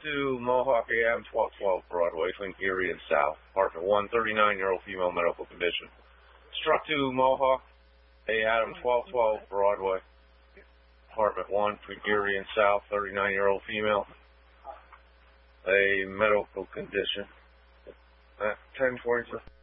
to Mohawk AM 1212 Broadway, Twin Erie and South. Apartment 1, 39-year-old female, medical condition. Struck to Mohawk AM 1212 Broadway. Apartment 1, Twin Erie and South, 39-year-old female. A medical condition. 10:42.